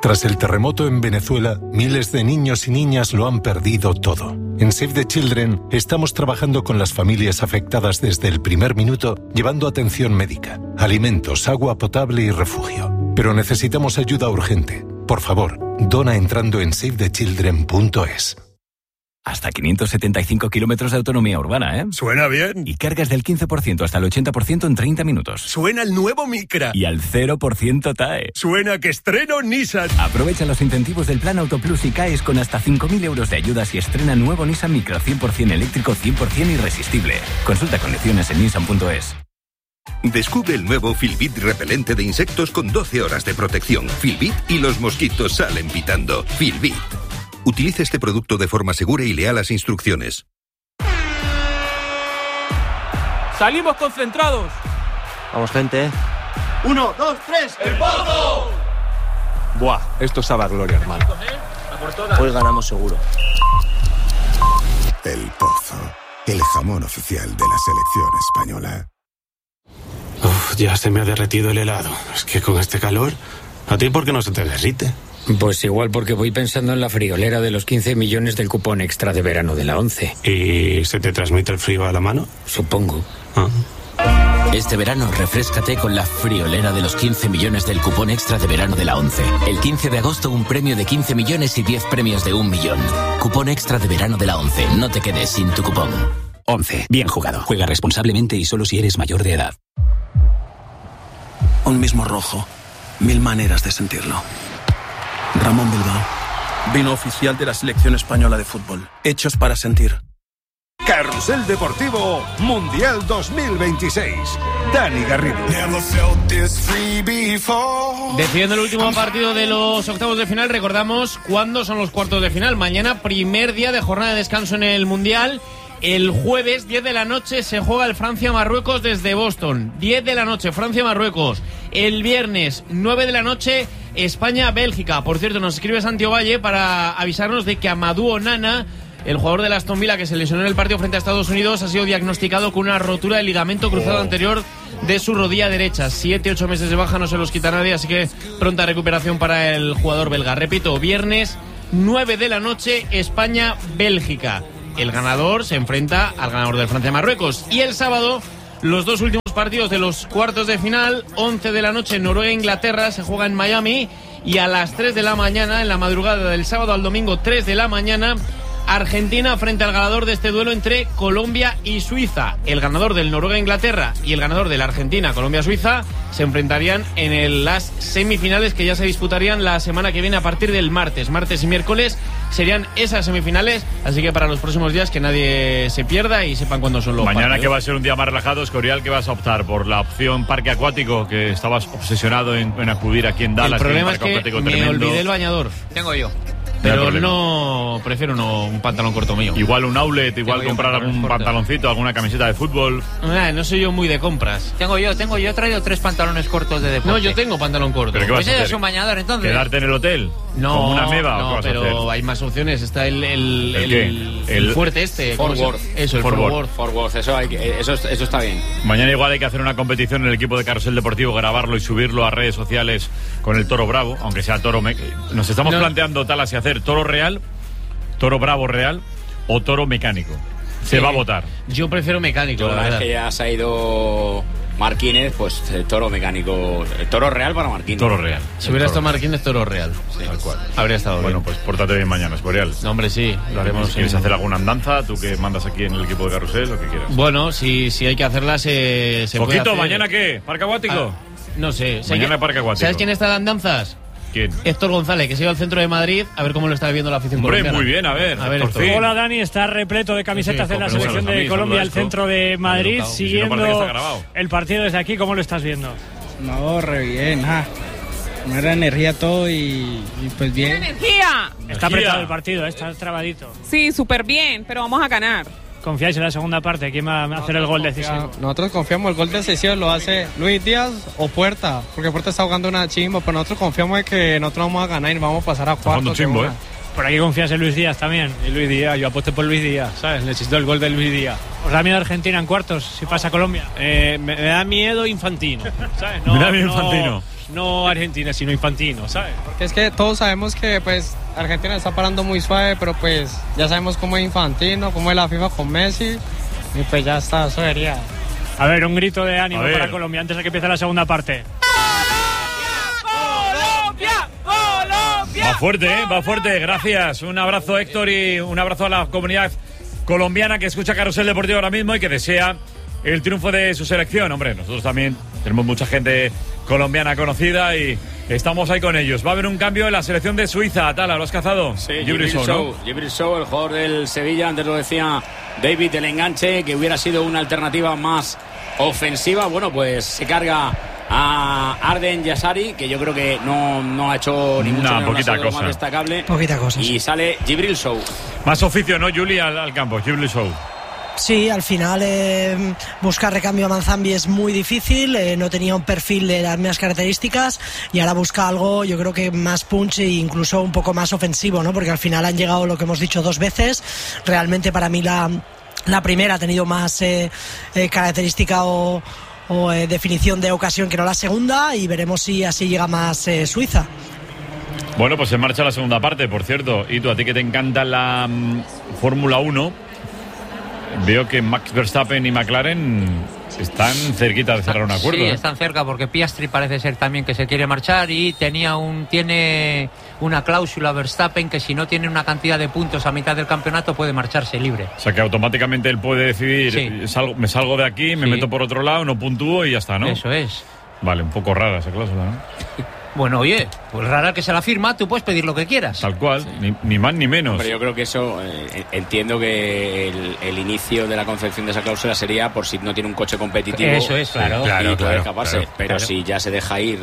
Tras el terremoto en Venezuela, miles de niños y niñas lo han perdido todo. En Save the Children estamos trabajando con las familias afectadas desde el primer minuto, llevando atención médica, alimentos, agua potable y refugio. Pero necesitamos ayuda urgente. Por favor, dona entrando en savethechildren.es. Hasta 575 kilómetros de autonomía urbana, ¿eh? Suena bien. Y cargas del 15% hasta el 80% en 30 minutos. Suena el nuevo Micra. Y al 0% TAE. Suena que estreno Nissan. Aprovecha los incentivos del Plan Autoplus y caes con hasta 5.000 euros de ayudas y estrena nuevo Nissan Micra 100% eléctrico, 100% irresistible. Consulta condiciones en nissan.es. Descubre el nuevo Filbit repelente de insectos con 12 horas de protección. Filbit y los mosquitos salen pitando. Filbit. Utilice este producto de forma segura y lea las instrucciones. ¡Salimos concentrados! Vamos, gente. 1, 2, 3, ¡el Pozo! Buah, esto sabe a gloria, hermano. Hoy ganamos seguro. El Pozo, el jamón oficial de la selección española. Uf, ya se me ha derretido el helado. Es que con este calor, ¿a ti por qué no se te derrite? Pues igual porque voy pensando en la friolera de los 15 millones del cupón extra de verano de la 11. ¿Y se te transmite el frío a la mano? Supongo. Este verano refréscate con la friolera de los 15 millones del cupón extra de verano de la 11. El 15 de agosto un premio de 15 millones y 10 premios de 1 millón. Cupón extra de verano de la 11. No te quedes sin tu cupón. 11. Bien jugado. Juega responsablemente y solo si eres mayor de edad. Un mismo rojo. 1000 maneras de sentirlo. Ramón Bilbao. Vino oficial de la selección española de fútbol. Hechos para sentir. Carrusel Deportivo Mundial 2026. Dani Garrido. Decidiendo el último partido de los octavos de final, recordamos cuándo son los cuartos de final. Mañana, primer día de jornada de descanso en el Mundial. El jueves, 10 de la noche, se juega el Francia-Marruecos desde Boston. 10 de la noche, Francia-Marruecos. El viernes, 9 de la noche, España-Bélgica. Por cierto, nos escribe Santi Ovalle para avisarnos de que Amadou Onana, el jugador del Aston Villa que se lesionó en el partido frente a Estados Unidos, ha sido diagnosticado con una rotura del ligamento cruzado anterior de su rodilla derecha. 7-8 meses de baja, no se los quita nadie, así que pronta recuperación para el jugador belga. Repito, viernes, 9 de la noche, España-Bélgica. El ganador se enfrenta al ganador del Francia-Marruecos. Y el sábado, los dos últimos partidos de los cuartos de final. 11 de la noche, Noruega-Inglaterra, se juega en Miami. Y a las 3 de la mañana, en la madrugada del sábado al domingo, 3 de la mañana, Argentina frente al ganador de este duelo entre Colombia y Suiza. El ganador del Noruega-Inglaterra y el ganador de la Argentina, Colombia-Suiza, se enfrentarían en las semifinales que ya se disputarían la semana que viene a partir del martes. Martes y miércoles serían esas semifinales, así que para los próximos días que nadie se pierda y sepan cuándo son los mañana partidos. Que va a ser un día más relajado, Escorial, ¿qué vas a optar? ¿Por la opción parque acuático, que estabas obsesionado en acudir aquí en Dallas? El problema es que me tremendo. olvidé el bañador. Tengo yo. Pero no, prefiero un pantalón corto mío. Igual un outlet, igual comprar algún pantaloncito, alguna camiseta de fútbol. No soy yo muy de compras. Tengo yo he traído 3 pantalones cortos de deporte. No, yo tengo pantalón corto. ¿Pero qué vas a hacer? Es un bañador, entonces. ¿Quedarte en el hotel? No, ¿Como una meba? no, ¿o qué vas a pero hacer? hay más opciones. Está el fuerte este. Forward. Eso, el Forward. Forward, eso está bien. Mañana igual hay que hacer una competición en el equipo de Carrusel Deportivo, grabarlo y subirlo a redes sociales con el Toro Bravo, aunque sea Toro... Nos estamos planteando tal así hacer Toro Real, Toro Bravo Real o Toro Mecánico. Se va a votar. Yo prefiero mecánico, Yo, la una vez verdad. que ya se ha ido Marquínez, pues Toro Mecánico, Toro Real para Marquínez. Toro Real. Si hubiera estado Marquínez, Toro Real. Sí. Tal cual. Habría estado Bueno, bien. pues pórtate bien mañana, Escorial. No, hombre, sí, lo haremos. ¿Quieres hacer alguna andanza? Tú que mandas aquí en el equipo de Carrusel, lo que quieras. Bueno, si hay que hacerla, se puede Poquito, hacer. ¿mañana qué? ¿Parque acuático? No sé. Mañana parque acuático. ¿Sabes quién está en andanzas? ¿Quién? Héctor González, que se iba al centro de Madrid a ver cómo lo está viendo la afición Hombre, colombiana. muy bien, a ver, Héctor. por fin. Hola Dani, está repleto de camisetas de la pero selección bueno, de Colombia, el esto. centro de Madrid, Si no, parece que está siguiendo grabado. el partido desde aquí. ¿Cómo lo estás viendo? No, re bien, no era energía todo y pues bien. ¡Energía! Está apretado el partido, está trabadito. Sí, súper bien, pero vamos a ganar. ¿Confiáis en la segunda parte? ¿Quién va a hacer el gol decisivo? Nosotros confiamos, el gol decisivo lo hace Luis Díaz o Puerta, porque Puerta está jugando una chimba, pero nosotros confiamos en que nosotros vamos a ganar y vamos a pasar a cuartos. chimbo, ¿eh? Por aquí confías en Luis Díaz también. Y Luis Díaz, yo aposté por Luis Díaz, ¿sabes? Necesito el gol de Luis Díaz. ¿Os da miedo Argentina en cuartos si pasa Colombia? Me da miedo Infantino, ¿sabes? Me da miedo Infantino. no Argentina, sino Infantino, ¿sabes? Porque es que todos sabemos que pues Argentina está parando muy suave, pero pues ya sabemos cómo es Infantino, cómo es la FIFA con Messi, y pues ya está, eso sería. A ver, un grito de ánimo para Colombia antes de que empiece la segunda parte. Va fuerte, va fuerte, gracias. Un abrazo, Héctor, y un abrazo a la comunidad colombiana que escucha Carrusel Deportivo ahora mismo y que desea el triunfo de su selección. Hombre, nosotros también tenemos mucha gente colombiana conocida y estamos ahí con ellos. Va a haber un cambio en la selección de Suiza. Tala, ¿lo has cazado? Sí, Djibril Sow, ¿no? Djibril Sow, el jugador del Sevilla, antes lo decía David, el enganche, que hubiera sido una alternativa más ofensiva. Bueno, pues se carga a Arden Yassari, que yo creo que no ha hecho ni mucho poquita cosa. Más destacable. Poquita cosa. Y sale Djibril Sow. Más oficio, ¿no, Juli, al campo? Djibril Sow. Sí, al final buscar recambio a Manzambi es muy difícil, no tenía un perfil de las mismas características y ahora busca algo, yo creo que más punch e incluso un poco más ofensivo, ¿no? Porque al final han llegado lo que hemos dicho 2 veces. Realmente para mí la primera ha tenido más característica o definición de ocasión que no la segunda, y veremos si así llega más Suiza. Bueno, pues se marcha la segunda parte, por cierto. Y tú, a ti que te encanta la Fórmula 1, veo que Max Verstappen y McLaren están cerquita de cerrar un acuerdo. Sí, están cerca porque Piastri parece ser también que se quiere marchar y tiene una cláusula Verstappen que si no tiene una cantidad de puntos a mitad del campeonato puede marcharse libre. O sea que automáticamente él puede decidir, me salgo de aquí, me meto por otro lado, no puntúo y ya está, ¿no? Eso es. Vale, un poco rara esa cláusula, ¿no? Bueno, oye, pues rara que se la firma, tú puedes pedir lo que quieras. Tal cual, ni más ni menos. Pero yo creo que eso, entiendo que el inicio de la concepción de esa cláusula sería por si no tiene un coche competitivo. Eso es, claro. Y puede escaparse. Pero si ya se deja ir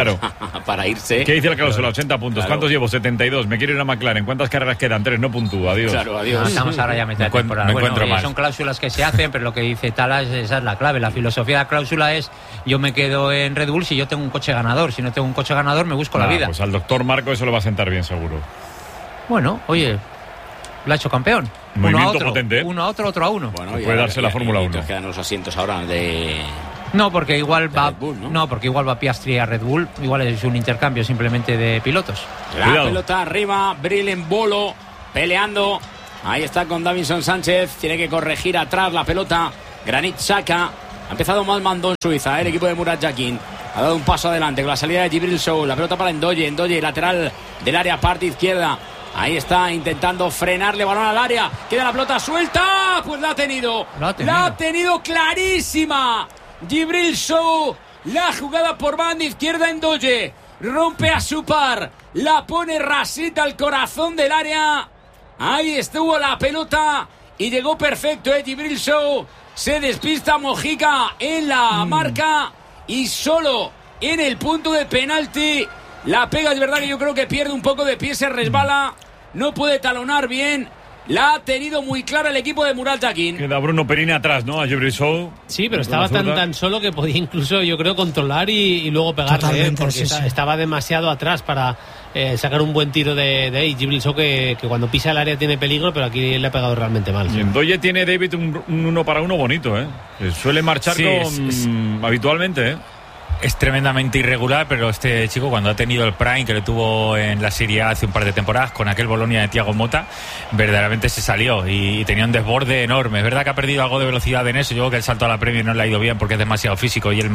para irse. ¿Qué dice la cláusula? 80 puntos. Claro. ¿Cuántos llevo? 72. Me quiero ir a McLaren. ¿Cuántas carreras quedan? 3. No puntúo. Adiós. Claro, adiós. No, estamos ahora ya a mitad de temporada. Son cláusulas que se hacen, pero lo que dice Talas, esa es la clave. La filosofía de la cláusula es: yo me quedo en Red Bull si yo tengo un coche ganador. Si no tengo un coche ganador, me busco la vida. Pues al doctor Marco eso lo va a sentar bien, seguro. Bueno, oye, lo ha hecho campeón. Movimiento uno a otro, potente, ¿eh? Uno a otro, otro a uno. Bueno, puede darse la Fórmula 1. Quedan los asientos ahora de... No, porque igual va Bull, porque igual va Piastri a Red Bull. Igual es un intercambio simplemente de pilotos. La pelota arriba, Bril Bolo peleando. Ahí está con Davinson Sánchez. Tiene que corregir atrás la pelota. Granit Xhaka. Ha empezado mal mandón Suiza, el equipo de Murat Yakin. Ha dado un paso adelante con la salida de Djibril Sow. La pelota para Ndoye, lateral del área, parte izquierda. Ahí está intentando frenarle, balón al área. Queda la pelota suelta. Pues la ha tenido. La ha tenido clarísima Djibril Sow. La jugada por banda izquierda, Ndoye rompe a su par. La pone rasita al corazón del área. Ahí estuvo la pelota y llegó perfecto, Djibril Sow. Se despista Mojica en la marca y solo en el punto de penalti la pega. Es verdad que yo creo que pierde un poco de pie, se resbala, no puede talonar bien. La ha tenido muy clara el equipo de Murat Yakin. Queda Bruno Perini atrás, ¿no? A Djibril Sow. Sí, pero estaba tan solo que podía incluso, yo creo, controlar y luego pegarle, porque estaba demasiado atrás para sacar un buen tiro de Djibril Sow, que cuando pisa el área tiene peligro, pero aquí le ha pegado realmente mal. Y en Ndoye tiene David un 1 para 1 bonito, ¿eh? Suele marchar habitualmente, ¿eh? Es tremendamente irregular, pero este chico, cuando ha tenido el prime que le tuvo en la Serie A hace un par de temporadas con aquel Bolonia de Thiago Motta, verdaderamente se salió y tenía un desborde enorme. Es verdad que ha perdido algo de velocidad en eso. Yo creo que el salto a la Premier no le ha ido bien porque es demasiado físico y él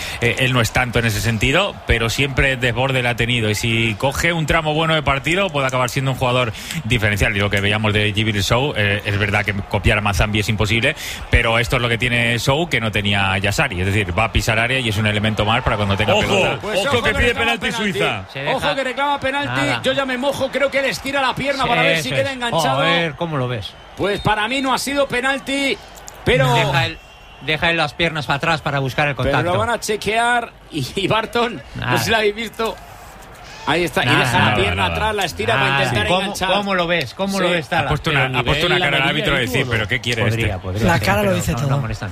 no es tanto en ese sentido, pero siempre el desborde le ha tenido, y si coge un tramo bueno de partido puede acabar siendo un jugador diferencial. Y lo que veíamos de Djibril Sow, es verdad que copiar a Manzambi es imposible, pero esto es lo que tiene Sow que no tenía Yassari, es decir, va a pisar área y es un elemento más para cuando tenga pelota. Pues ojo que pide penalti Suiza. Ojo que reclama penalti. Nada. Yo ya me mojo, creo que él estira la pierna para ver si queda enganchado. A ver, ¿cómo lo ves? Pues para mí no ha sido penalti, pero deja él las piernas para atrás para buscar el contacto. Pero lo van a chequear y Barton, no sé si lo habéis visto. Ahí está, y deja la pierna atrás, la estira para intentar enganchar. ¿Cómo lo ves? Ha puesto una cara al árbitro de decir, pero ¿qué quiere la cara lo dice todo. No molestan.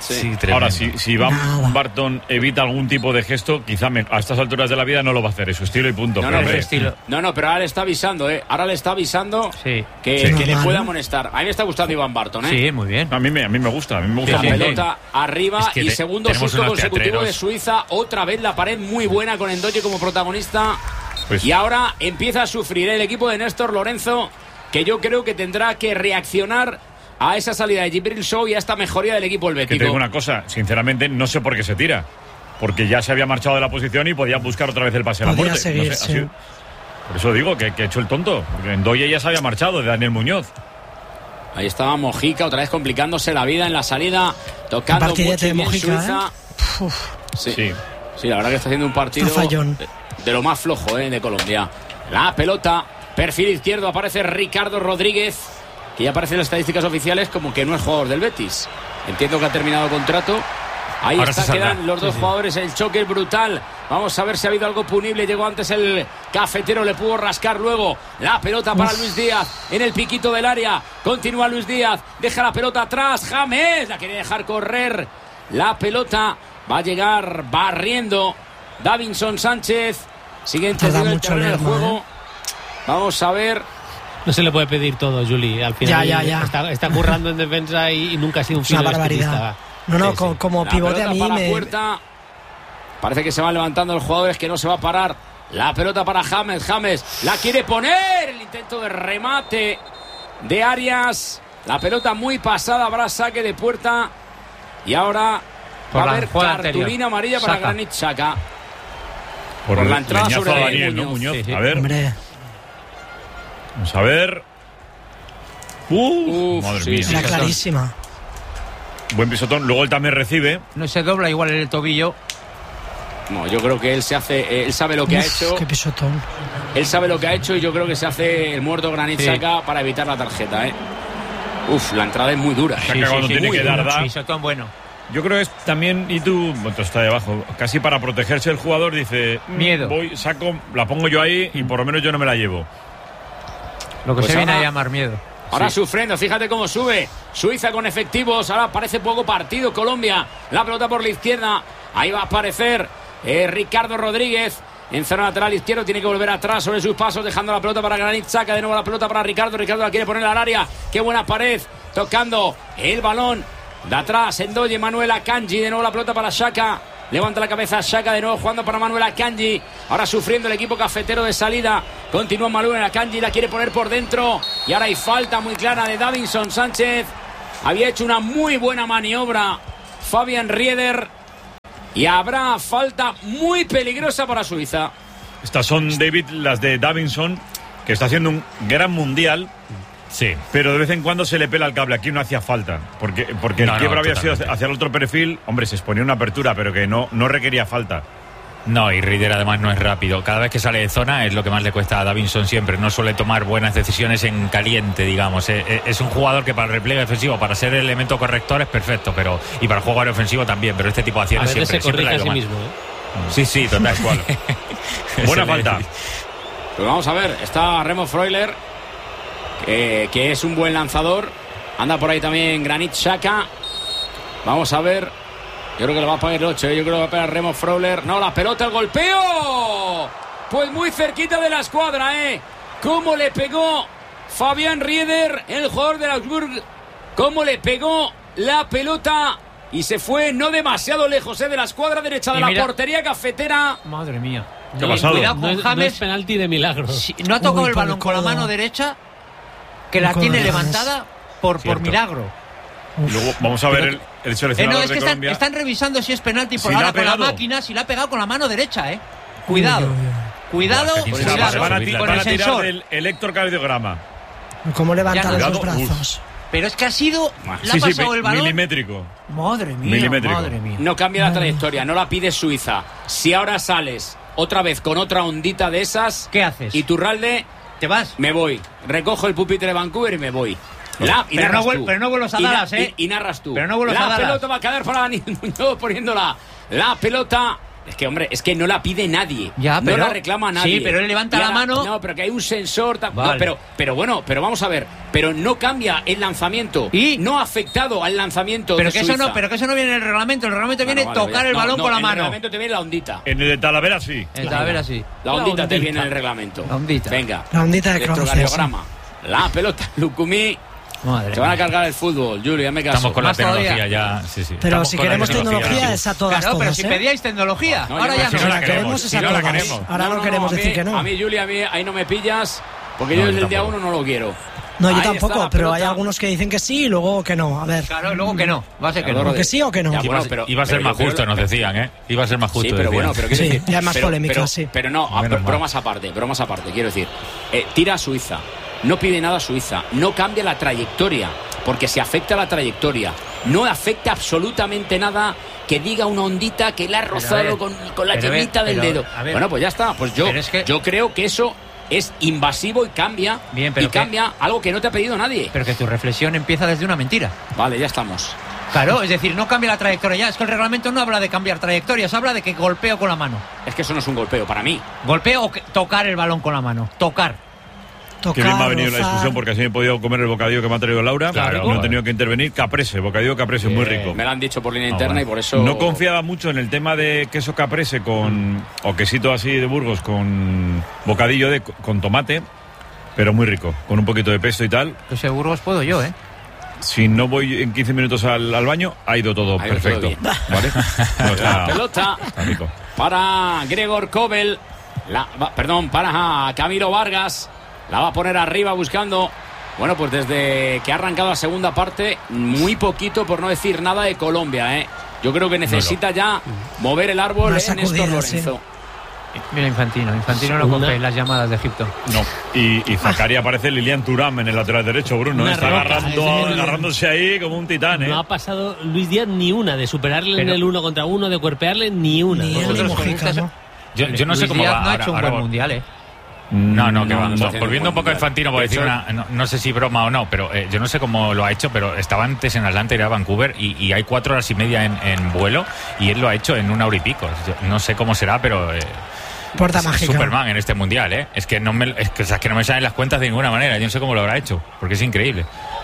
Sí, ahora, si Van Barton evita algún tipo de gesto, quizá a estas alturas de la vida no lo va a hacer, es su estilo y punto. No, pero ahora le está avisando, Ahora le está avisando que le puede amonestar. A mí me está gustando Iván Barton, Sí, muy bien. A mí me gusta. La pelota arriba y segundo susto consecutivo de Suiza. Otra vez la pared muy buena con Ndoye como protagonista. Y ahora empieza a sufrir el equipo de Néstor Lorenzo, que yo creo que tendrá que reaccionar a esa salida de Djibril Sow y a esta mejoría del equipo helvético. Que te digo una cosa, sinceramente no sé por qué se tira, porque ya se había marchado de la posición y podía buscar otra vez el pase a la muerte. Seguir, no sé, por eso digo que ha hecho el tonto, porque Ndoye ya se había marchado de Daniel Muñoz. Ahí estaba Mojica, otra vez complicándose la vida en la salida, tocando mucho bien Suiza. Sí, la verdad que está haciendo un partido de lo más flojo de Colombia. La pelota, perfil izquierdo, aparece Ricardo Rodríguez, que ya aparece en las estadísticas oficiales como que no es jugador del Betis. Entiendo que ha terminado contrato. Ahí ahora está, quedan los dos jugadores, el choque brutal. Vamos a ver si ha habido algo punible. Llegó antes el Cafetero, le pudo rascar luego. La pelota para Luis Díaz en el piquito del área. Continúa Luis Díaz, deja la pelota atrás. James la quiere dejar correr. La pelota va a llegar barriendo Davinson Sánchez. Sigue entendiendo el terreno del juego. Vamos a ver. No se le puede pedir todo, Juli. Al final ya. Está currando en defensa y nunca ha sido un fino barbaridad. Como pivote a mí puerta. Parece que se van levantando los jugadores, que no se va a parar. La pelota para James la quiere poner. El intento de remate de Arias. La pelota muy pasada, habrá saque de puerta. Y ahora va a haber cartulina amarilla para Granit Xhaka. Por la entrada sobre Daniel Muñoz. A ver. Hombre. Vamos a ver. Madre mía. Era clarísima. Buen pisotón. Luego él también recibe. No se dobla igual el tobillo. No, yo creo que él sabe lo que ha hecho. Qué pisotón. Él sabe lo que ha hecho y yo creo que se hace el muerto Granit Xhaka para evitar la tarjeta, la entrada es muy dura. Cuando tiene que dar. Pisotón bueno. Yo creo que es también, y tú, está de abajo, casi para protegerse el jugador, dice, miedo. Voy, saco, la pongo yo ahí y por lo menos yo no me la llevo. Lo que se viene a llamar miedo. Ahora sufriendo, fíjate cómo sube Suiza con efectivos, ahora parece poco partido Colombia, la pelota por la izquierda, ahí va a aparecer Ricardo Rodríguez en zona lateral izquierdo, tiene que volver atrás sobre sus pasos, dejando la pelota para Granit Xhaka, de nuevo la pelota para Ricardo la quiere poner al área, qué buena pared, tocando el balón de atrás, Ndoye, Manuel Akanji, de nuevo la pelota para Xhaka. Levanta la cabeza Xhaka, de nuevo jugando para Manuel Akanji. Ahora sufriendo el equipo cafetero de salida. Continúa Manuel Akanji, la quiere poner por dentro. Y ahora hay falta muy clara de Davinson Sánchez. Había hecho una muy buena maniobra Fabian Rieder. Y habrá falta muy peligrosa para Suiza. Estas son, David, las de Davinson, que está haciendo un gran mundial. Sí, pero de vez en cuando se le pela el cable. Aquí no hacía falta, porque el quiebro había sido hacia el otro perfil. Hombre, se exponía una apertura, pero que no requería falta. No, y Rieder además no es rápido. Cada vez que sale de zona es lo que más le cuesta a Davinson siempre. No suele tomar buenas decisiones en caliente, digamos. Es un jugador que para el repliegue defensivo, para ser el elemento corrector es perfecto, y para el juego ofensivo también, pero este tipo de acciones siempre corrige a sí mismo. Sí, total cual. Buena falta. Pues vamos a ver, está Remo Freuler, que es un buen lanzador. Anda por ahí también Granit Xhaka. Vamos a ver. Yo creo que le va a pagar el 8. Yo creo que va a pegar Remo Freuler. No, la pelota, el golpeo. Pues muy cerquita de la escuadra, Cómo le pegó Fabian Rieder, el jugador del Augsburg. Cómo le pegó la pelota. Y se fue no demasiado lejos, de la escuadra derecha de la portería cafetera. Madre mía. ¿Qué ha pasado? Cuidado con James. No es penalti de milagro. No ha tocado el balón con la mano derecha, que la tiene levantada por milagro. Luego vamos a ver el seleccionador es que de Colombia. Están revisando si es penalti por ahora con la máquina, si la ha pegado con la mano derecha, Cuidado. Cuidado. Van a tirar del electrocardiograma. ¿Cómo levanta los dos brazos? Pero es que ha sido... Le ha pasado el balón. Milimétrico. Madre mía. No cambia la trayectoria, no la pide Suiza. Si ahora sales otra vez con otra ondita de esas... ¿Qué haces? Iturralde... ¿Te vas? Me voy. Recojo el pupitre de Vancouver y me voy. Pero no vuelvas a Dallas, y narras tú. Pero no vuelvas a Dallas. La pelota va a caer para Daniel Muñoz poniéndola. La pelota Es que, hombre, es que no la pide nadie. Ya, no pero, la reclama nadie. Sí, pero él levanta la mano. No, pero que hay un sensor. Vale. No, pero bueno, pero vamos a ver. Pero no cambia el lanzamiento. Y no ha afectado al lanzamiento pero de que Suiza. Pero que eso no viene en el reglamento. El reglamento viene tocar el balón con la mano. En el reglamento te viene la ondita. En el de Talavera sí. En Talavera sí. La ondita te viene en el reglamento. La ondita. Venga. La ondita de electrocardiograma. La pelota. Lucumí. Madre se van a cargar el fútbol, Julio, ya me caso. Estamos con la tecnología ya, sí. Pero si queremos tecnología es a todas. Claro, pero todas, si pedíais tecnología, ahora ya no. Si la queremos es a todas. Ahora no queremos decir que no. A mí, Julio, ahí no me pillas, porque yo desde el día 1 no lo quiero. No, yo tampoco, pero hay algunos que dicen que sí y luego que no. A ver. Claro, luego que no. Va a ser que no. ¿O que sí o que no? Iba a ser más justo, nos decían, ¿eh? Iba a ser más justo. Sí, pero bueno, pero sí, ya hay más polémica, sí. Pero no, bromas aparte, quiero decir. Tira a Suiza. No pide nada a Suiza. No cambia la trayectoria. Porque si afecta la trayectoria, no afecta absolutamente nada que diga una ondita que la ha rozado con la yemita del dedo. Bueno, pues ya está. Pues yo creo que eso es invasivo y cambia. Bien, pero cambia algo que no te ha pedido nadie. Pero que tu reflexión empieza desde una mentira. Vale, ya estamos. Claro, es decir, no cambia la trayectoria ya. Es que el reglamento no habla de cambiar trayectorias, habla de que golpeo con la mano. Es que eso no es un golpeo para mí. Golpeo o tocar el balón con la mano. Tocar. Que bien me ha venido la discusión porque así me he podido comer el bocadillo que me ha traído Laura. Claro, no he tenido que intervenir. Caprese, bocadillo caprese, muy rico. Me lo han dicho por línea interna y por eso... No confiaba mucho en el tema de queso caprese o quesito así de Burgos con bocadillo con tomate, pero muy rico, con un poquito de pesto y tal. Pues de Burgos puedo yo, ¿eh? Si no voy en 15 minutos al baño, ha ido todo perfecto. ¿Vale? La pelota para Gregor Kobel. Para Camilo Vargas. La va a poner arriba buscando. Bueno, pues desde que ha arrancado la segunda parte, muy poquito, por no decir nada, de Colombia, ¿eh? Yo creo que necesita ya mover el árbol Néstor Lorenzo. Mira, Infantino no coge las llamadas de Egipto. No, y Zakaria aparece Lilian Thuram en el lateral derecho, Bruno. Está agarrándose ahí como un titán, ¿eh? No ha pasado Luis Díaz ni una de superarle en el 1 contra 1, de cuerpearle ni una. Yo no sé cómo va. No ha hecho un buen mundial, ¿eh? No, que va. Volviendo un poco a Infantino, por decir no sé si broma o no, pero yo no sé cómo lo ha hecho, pero estaba antes en Atlanta, irá a Vancouver y hay 4 horas y media en vuelo y él lo ha hecho en 1 hora y pico. No sé cómo será, pero puerta mágica. Superman en este mundial, ¿eh? Es que no me salen las cuentas de ninguna manera. Yo no sé cómo lo habrá hecho, porque es increíble.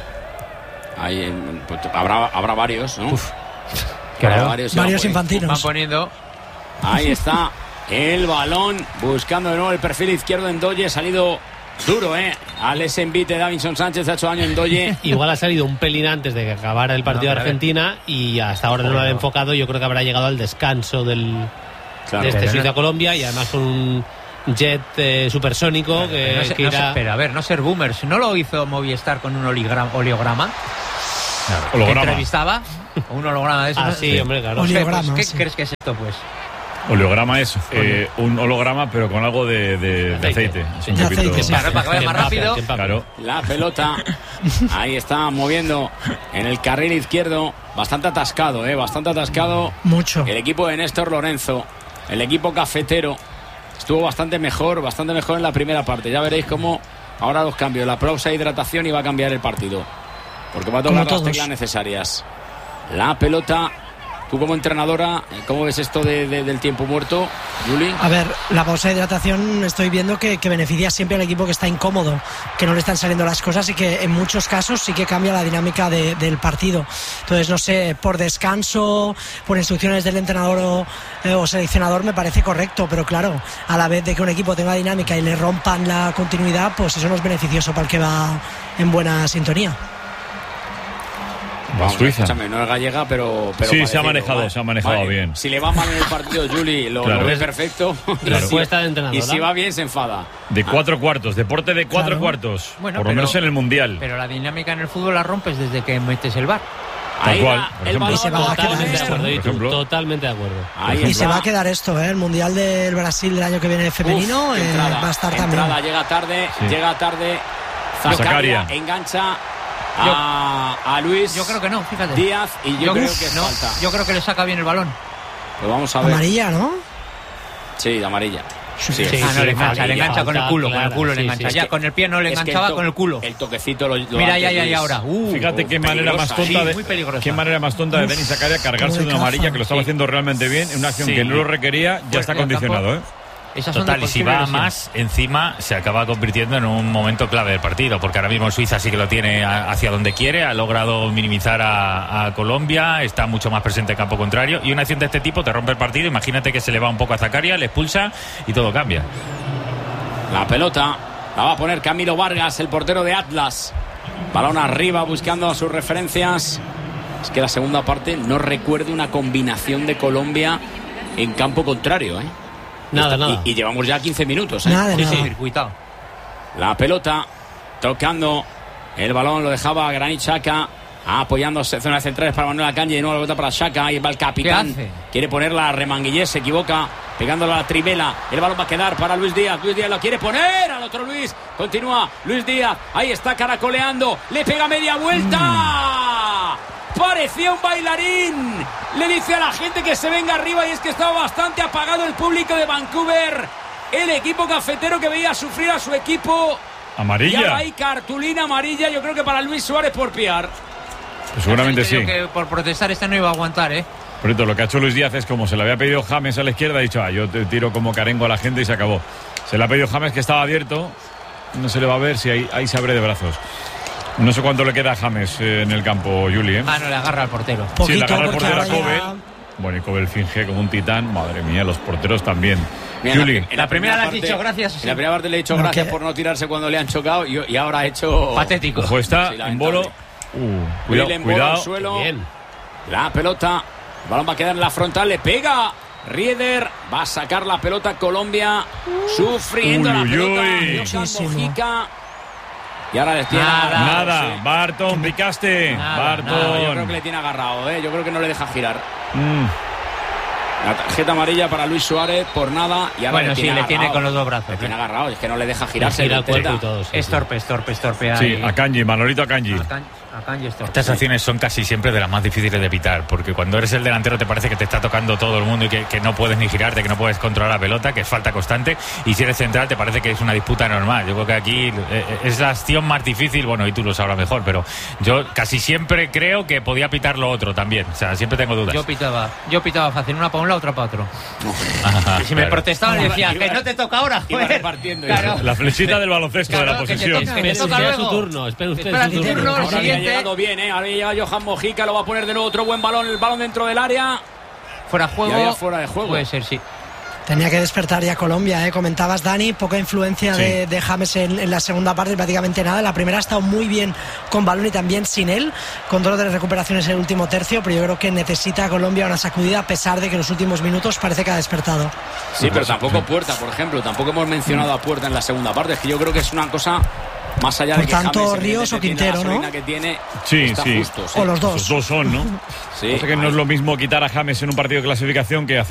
Pues, habrá varios, ¿no? Claro. Varios Infantinos. Van poniendo. Ahí está. El balón, buscando de nuevo el perfil izquierdo en Ndoye, salido duro, al envite de Davinson Sánchez, ha hecho daño en Ndoye. Igual ha salido un pelín antes de que acabara el partido de Argentina y hasta ahora no lo ha enfocado. Yo creo que habrá llegado al descanso de Suiza-Colombia y además con un jet supersónico que irá... Pero a ver, no ser boomers, ¿no lo hizo Movistar con un oleograma? ¿Holograma? ¿Que entrevistaba? ¿Un holograma de eso? Ah, sí, hombre, claro. ¿Qué crees que es esto, pues? Oleograma es un holograma, pero con algo de aceite. Claro, para que vaya más rápido. Claro. La pelota, ahí está moviendo en el carril izquierdo. Bastante atascado, bastante atascado. Mucho. El equipo de Néstor Lorenzo, el equipo cafetero, estuvo bastante mejor en la primera parte. Ya veréis cómo ahora los cambios, la pausa e hidratación, y va a cambiar el partido. Porque va a tocar las teclas necesarias. La pelota. Tú como entrenadora, ¿cómo ves esto del tiempo muerto, Juli? A ver, la pausa de hidratación estoy viendo que beneficia siempre al equipo que está incómodo, que no le están saliendo las cosas y que en muchos casos sí que cambia la dinámica del partido. Entonces, no sé, por descanso, por instrucciones del entrenador o seleccionador me parece correcto, pero claro, a la vez de que un equipo tenga dinámica y le rompan la continuidad, pues eso no es beneficioso para el que va en buena sintonía. Vamos, Suiza. Escúchame, no es gallega, pero sí, se ha manejado bien. Si le va mal en el partido, Juli, lo ve perfecto. Respuesta de entrenador. Y si va bien, se enfada. De 4 cuartos, deporte de 4 cuartos. Bueno, por lo menos en el Mundial. Pero la dinámica en el fútbol la rompes desde que metes el VAR. Tal cual, y se va a quedar totalmente de acuerdo. Y se va a quedar esto, el Mundial del Brasil del año que viene femenino va a estar también. Llega tarde. Zakaria engancha a Luis. Yo creo que no, fíjate. Díaz, y yo creo que no. Yo creo que le saca bien el balón. Pues vamos a ver. Amarilla, ¿no? Sí, de amarilla. Sí, no le engancha con el culo, le engancha. Ya con el pie no le enganchaba, con el culo. El toquecito lo mira, ya ahora. Fíjate qué manera más tonta de Denis Zakaria cargarse de una amarilla, que lo estaba haciendo realmente bien, en una acción que no lo requería, ya está condicionado, Total, y si va más, encima se acaba convirtiendo en un momento clave del partido, porque ahora mismo Suiza sí que lo tiene hacia donde quiere, ha logrado minimizar a Colombia, está mucho más presente en campo contrario, y una acción de este tipo te rompe el partido. Imagínate que se le va un poco a Zakaria, le expulsa y todo cambia. La pelota la va a poner Camilo Vargas, el portero de Atlas. Balón arriba buscando sus referencias. Es que la segunda parte no recuerdo una combinación de Colombia en campo contrario, Nada. Y llevamos ya 15 minutos. Nada. Circuitado. La pelota tocando el balón, lo dejaba Granit Xhaka, apoyándose zonas centrales para Manuel Akanji. De nuevo la pelota para Xhaka. Ahí va el capitán. Quiere ponerla a Remanguillés, se equivoca, pegándolo a la trivela. El balón va a quedar para Luis Díaz. Luis Díaz lo quiere poner al otro Luis. Continúa Luis Díaz. Ahí está caracoleando. Le pega media vuelta. Parecía un bailarín. Le dice a la gente que se venga arriba, y es que estaba bastante apagado el público de Vancouver. El equipo cafetero que veía sufrir a su equipo. Amarilla. Y ahora hay cartulina amarilla, yo creo que para Luis Suárez por piar. Pues seguramente sí. Que por protestar no iba a aguantar, Por lo que ha hecho Luis Díaz es como se le había pedido James a la izquierda, ha dicho, yo te tiro como carengo a la gente y se acabó. Se le ha pedido James, que estaba abierto, no se le va a ver si ahí se abre de brazos. No sé cuánto le queda a James en el campo, Juli. No le agarra al portero. Sí, le agarra al portero a Kobel. Bueno, y Kobel finge como un titán. Madre mía, los porteros también. Juli. En la primera le has dicho gracias. En la primera parte le he dicho gracias por no tirarse cuando le han chocado, y ahora ha hecho... Patético. Ojo, está en Bolo. Cuidado. Suelo. Bien. La pelota, el balón va a quedar en la frontal, le pega Rieder, va a sacar la pelota Colombia, sufriendo la pelota. Mojica. Y ahora les tiene nada. Barton, picaste. Barton. Yo creo que le tiene agarrado, yo creo que no le deja girar. La tarjeta amarilla para Luis Suárez por nada. Y ahora le tiene con los dos brazos. Le tiene agarrado, es que no le deja girarse. Gira el cuerpo y todo. Es torpe. Sí, Akanji, Manolito Akanji. Estas acciones son casi siempre de las más difíciles de evitar, porque cuando eres el delantero te parece que te está tocando todo el mundo y que no puedes ni girarte, que no puedes controlar la pelota, que es falta constante, y si eres central te parece que es una disputa normal. Yo creo que aquí es la acción más difícil, bueno, y tú lo sabrás mejor, pero yo casi siempre creo que podía pitar lo otro también, o sea, siempre tengo dudas. Yo pitaba fácil, una para un lado, otra para otro. Y si me protestaban le decía, que no te toca ahora, joder. Repartiendo. Claro. La flechita del baloncesto de la posesión. Me toca luego. Su turno, espera usted su turno. Ahora había llegado bien, ahora llega Johan Mojica, lo va a poner de nuevo, otro buen balón, el balón dentro del área. Fuera juego. Fuera de juego. Puede ser, sí. Tenía que despertar ya Colombia, Comentabas, Dani, poca influencia de James en la segunda parte, prácticamente nada. La primera ha estado muy bien con balón y también sin él, con dolor de recuperaciones en el último tercio, pero yo creo que necesita Colombia una sacudida, a pesar de que en los últimos minutos parece que ha despertado. Sí, pero tampoco Puerta, por ejemplo, tampoco hemos mencionado a Puerta en la segunda parte, es que yo creo que es una cosa más allá por de que tanto James, Ríos o Quintero, ¿no? Que tiene, sí. Justo, o los dos. Los dos son, ¿no? Sí, o sea que no es lo mismo quitar a James en un partido de clasificación que hacer